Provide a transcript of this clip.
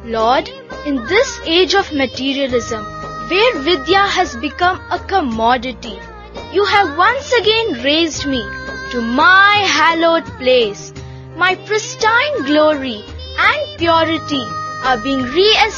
Lord, in this age of materialism, where Vidya has become a commodity, you have once again raised me to my hallowed place. My pristine glory and purity are being re-established